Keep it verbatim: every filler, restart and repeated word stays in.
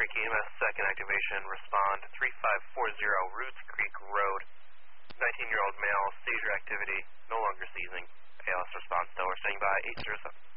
Creek E M S, second activation, respond three five four zero Roots Creek Road. nineteen-year-old male, seizure activity, no longer seizing. A L S response, still, we're staying by eight zero seven.